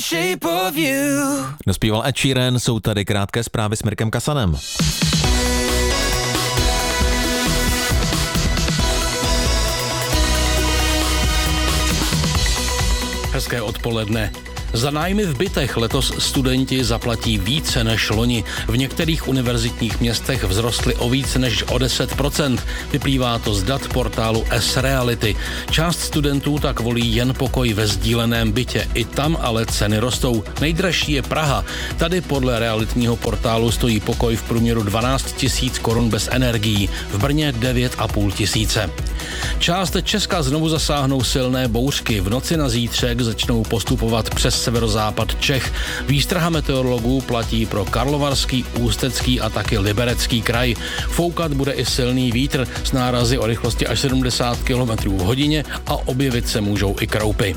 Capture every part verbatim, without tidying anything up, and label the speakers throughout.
Speaker 1: Shape of you.
Speaker 2: Dospíval Ed Sheeran, jsou tady krátké zprávy s Mirkem Kasanem.
Speaker 3: Hezké odpoledne. Za nájmy v bytech letos studenti zaplatí více než loni. V některých univerzitních městech vzrostly o více než o deset procent. Vyplývá to z dat portálu S-Reality. Část studentů tak volí jen pokoj ve sdíleném bytě. I tam ale ceny rostou. Nejdražší je Praha. Tady podle realitního portálu stojí pokoj v průměru dvanáct tisíc korun bez energií. V Brně devět a půl tisíce. Část Česka znovu zasáhnou silné bouřky. V noci na zítřek začnou postupovat přes severozápad Čech. Výstraha meteorologů platí pro Karlovarský, Ústecký a taky Liberecký kraj. Foukat bude i silný vítr s nárazy o rychlosti až sedmdesát kilometrů v hodině a objevit se můžou i kroupy.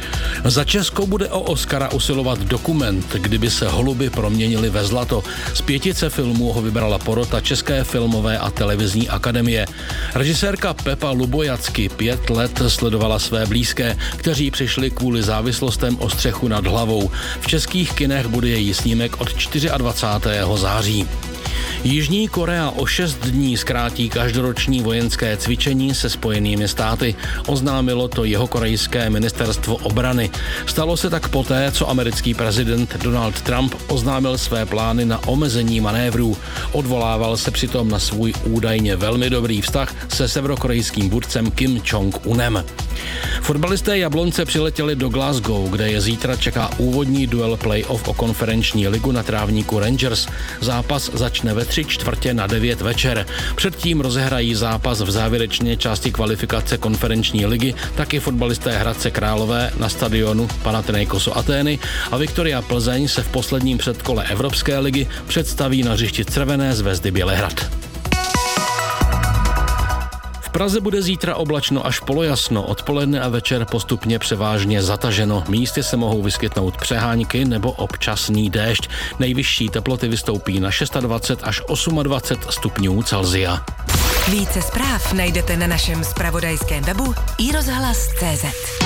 Speaker 3: Za Česko bude o Oscara usilovat dokument, kdyby se holuby proměnily ve zlato. Z pětice filmů ho vybrala porota České filmové a televizní akademie. Režisérka Pepa Lubojacky pět let sledovala své blízké, kteří přišli kvůli závislostem o střechu nad hlavou. V českých kinech bude její snímek od dvacátého čtvrtého září. Jižní Korea o šest dní zkrátí každoroční vojenské cvičení se Spojenými státy. Oznámilo to jihokorejské ministerstvo obrany. Stalo se tak poté, co americký prezident Donald Trump oznámil své plány na omezení manévrů. Odvolával se přitom na svůj údajně velmi dobrý vztah se severokorejským vůdcem Kim Jong-unem. Fotbalisté Jablonce přiletěli do Glasgow, kde je zítra čeká úvodní duel playoff o konferenční ligu na trávníku Rangers. Zápas začne ve tři čtvrtě na devět večer. Předtím rozehrají zápas v závěrečné části kvalifikace konferenční ligy taky fotbalisté Hradce Králové na stadionu Panathinaikosu Atény a Viktoria Plzeň se v posledním předkole Evropské ligy představí na hřišti Červené Zvezdy Bělehrad. V Praze bude zítra oblačno až polojasno, odpoledne a večer postupně převážně zataženo. Místy se mohou vyskytnout přehánky nebo občasný déšť. Nejvyšší teploty vystoupí na dvacet šest až dvacet osm stupňů Celsia.
Speaker 4: Více zpráv najdete na našem zpravodajském webu i rozhlas tečka cé zet.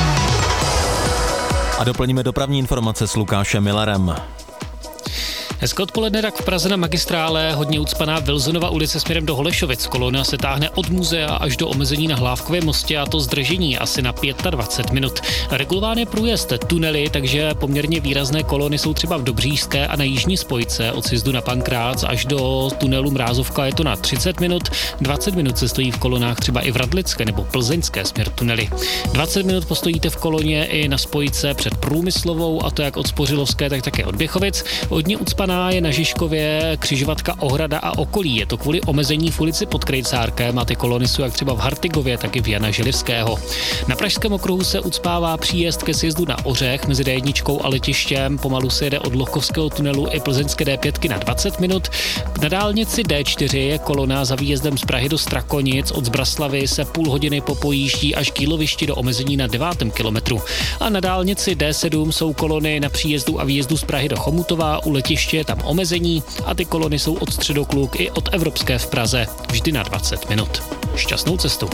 Speaker 2: A doplníme dopravní informace s Lukášem Millerem.
Speaker 5: Hezké odpoledne, tak v Praze na magistrále hodně ucpaná Wilsonova ulice směrem do Holešovic. Kolona se táhne od muzea až do omezení na Hlávkově mostě a to zdržení asi na dvacet pět minut. Regulován je průjezd tunely, takže poměrně výrazné kolony jsou třeba v Dobříšské a na jižní spojce od sjezdu na Pankrác až do tunelu Mrázovka je to na třicet minut. dvacet minut se stojí v kolonách třeba i v Radlické nebo Plzeňské směr tunely. dvacet minut postojíte v koloně i na spojce před Průmyslovou a to jak od Spořilovské, tak také od Běchovic. Hodně ucpaná je na Žižkově křižovatka Ohrada a okolí. Je to kvůli omezení v ulici pod Krejcárkem a ty kolony jsou jak třeba v Hartigově, tak i v Jana Želivského. Na Pražském okruhu se ucpává příjezd ke sjezdu na Ořech mezi dé jedna a letištěm. Pomalu se jede od Lochkovského tunelu i plzeňské dé pět na dvacet minut. Na dálnici dé čtyři je kolona za výjezdem z Prahy do Strakonic. Od Zbraslavy se půl hodiny popojíždí až k Jílovišti do omezení na devátém kilometru. A na dálnici dé sedm jsou kolony na příjezdu a výjezdu z Prahy do Chomutova. U letiště je tam omezení a ty kolony jsou od Středokluk i od Evropské v Praze vždy na dvacet minut. Šťastnou cestu.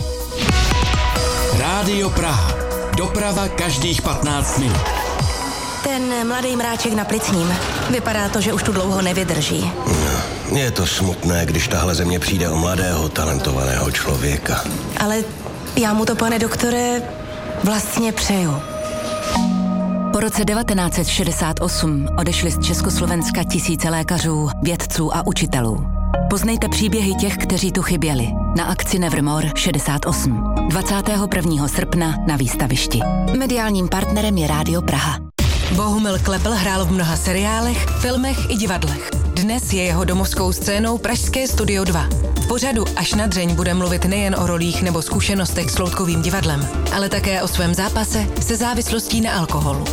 Speaker 1: Rádio Praha. Doprava každých patnáct minut.
Speaker 4: Ten mladý mráček na Plicním. Vypadá to, že už tu dlouho nevydrží.
Speaker 6: No, je to smutné, když tahle země přijde o mladého, talentovaného člověka.
Speaker 4: Ale já mu to, pane doktore, vlastně přeju. Po roce devatenáct set šedesát osm odešli z Československa tisíce lékařů, vědců a učitelů. Poznejte příběhy těch, kteří tu chyběli. Na akci Nevermore šedesát osm. dvacátého prvního srpna na výstavišti. Mediálním partnerem je Rádio Praha. Bohumil Klepel hrál v mnoha seriálech, filmech i divadlech. Dnes je jeho domovskou scénou Pražské studio dva. V pořadu Až na dřeň bude mluvit nejen o rolích nebo zkušenostech s loutkovým divadlem, ale také o svém zápase se závislostí na alkoholu.